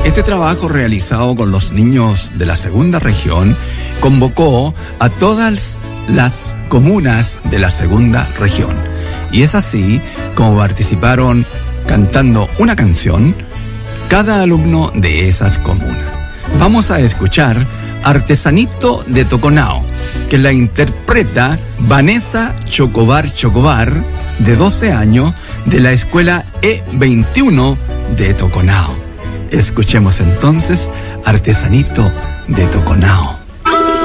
Este trabajo realizado con los niños de la segunda región convocó a todas las comunas de la segunda región. Y es así como participaron cantando una canción cada alumno de esas comunas. Vamos a escuchar Artesanito de Toconao, que la interpreta Vanessa Chocobar Chocobar, de 12 años, de la escuela E21 de Toconao. Escuchemos entonces Artesanito de Toconao.